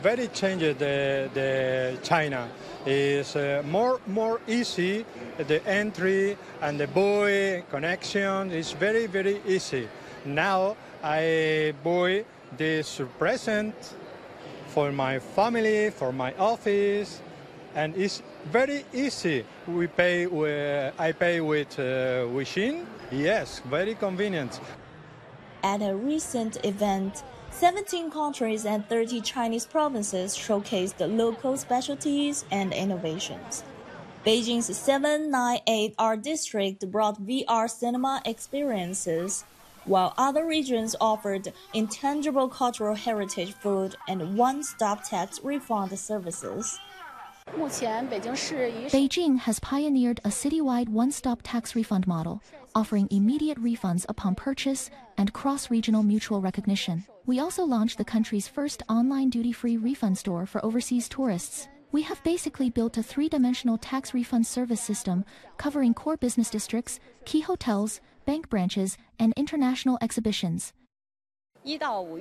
very changed the China. It's more easy. The entry and the buy connection is very, very easy. Now I buy this present for my family, for my office, and it's very easy. I pay with Weixin. Yes, very convenient. At a recent event, 17 countries and 30 Chinese provinces showcased the local specialties and innovations. Beijing's 798 Art District brought VR cinema experiences, while other regions offered intangible cultural heritage food and one-stop tax refund services. Beijing has pioneered a citywide one-stop tax refund model, offering immediate refunds upon purchase and cross-regional mutual recognition. We also launched the country's first online duty-free refund store for overseas tourists. We have basically built a three-dimensional tax refund service system covering core business districts, key hotels, bank branches, and international exhibitions. In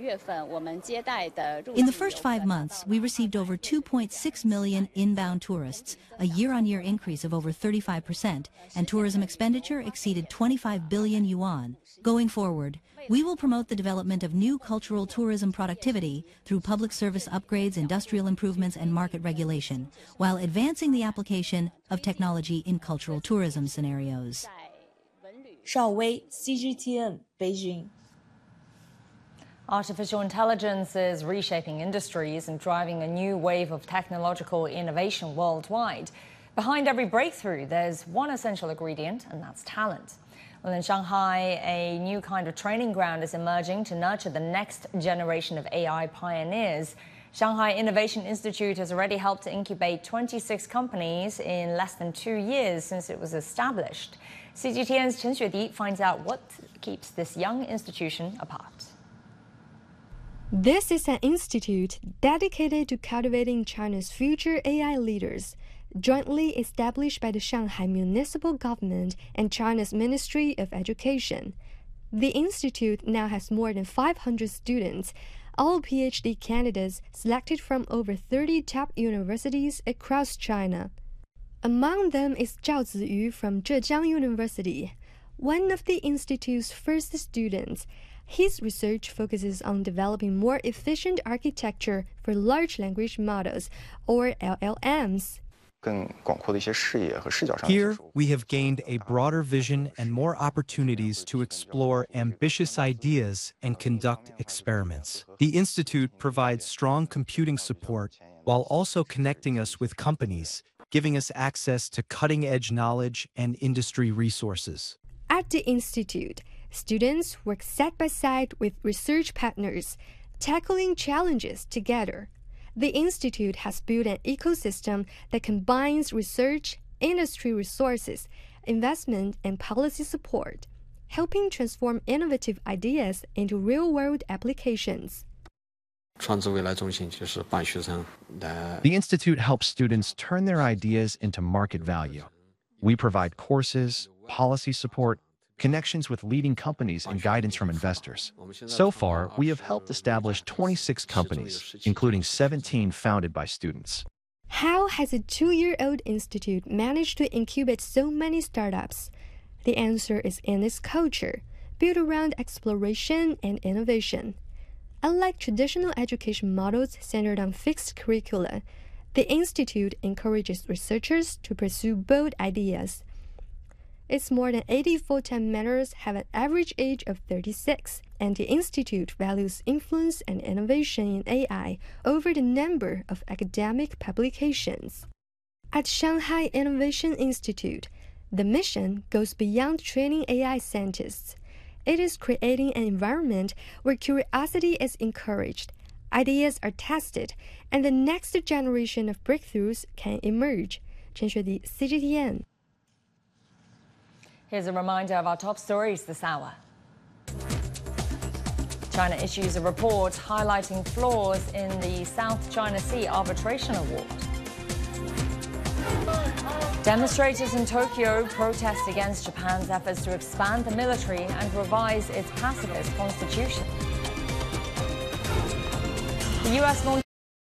the first 5 months, we received over 2.6 million inbound tourists, a year-on-year increase of over 35%, and tourism expenditure exceeded 25 billion yuan. Going forward, we will promote the development of new cultural tourism productivity through public service upgrades, industrial improvements, and market regulation, while advancing the application of technology in cultural tourism scenarios. Shao Wei, CGTN, Beijing. Artificial intelligence is reshaping industries and driving a new wave of technological innovation worldwide. Behind every breakthrough, there's one essential ingredient, and that's talent. Well, in Shanghai, a new kind of training ground is emerging to nurture the next generation of AI pioneers. Shanghai Innovation Institute has already helped to incubate 26 companies in less than 2 years since it was established. CGTN's Chen Xuedi finds out what keeps this young institution apart. This is an institute dedicated to cultivating China's future AI leaders, jointly established by the Shanghai Municipal Government and China's Ministry of Education. The institute now has more than 500 students, all PhD candidates selected from over 30 top universities across China. Among them is Zhao Ziyu from Zhejiang University, one of the institute's first students. His research focuses on developing more efficient architecture for large language models, or LLMs. Here, we have gained a broader vision and more opportunities to explore ambitious ideas and conduct experiments. The Institute provides strong computing support while also connecting us with companies, giving us access to cutting-edge knowledge and industry resources. At the Institute, students work side by side with research partners, tackling challenges together. The Institute has built an ecosystem that combines research, industry resources, investment, and policy support, helping transform innovative ideas into real-world applications. The Institute helps students turn their ideas into market value. We provide courses, policy support, connections with leading companies, and guidance from investors. So far, we have helped establish 26 companies, including 17 founded by students. How has a 2-year-old institute managed to incubate so many startups? The answer is in its culture, built around exploration and innovation. Unlike traditional education models centered on fixed curricula, the institute encourages researchers to pursue bold ideas. Its more than 80 full-time members have an average age of 36, and the institute values influence and innovation in AI over the number of academic publications. At Shanghai Innovation Institute, the mission goes beyond training AI scientists. It is creating an environment where curiosity is encouraged, ideas are tested, and the next generation of breakthroughs can emerge. Chen Xuedi, CGTN. Here's a reminder of our top stories this hour. China issues a report highlighting flaws in the South China Sea Arbitration Award. Demonstrators in Tokyo protest against Japan's efforts to expand the military and revise its pacifist constitution. The U.S. launched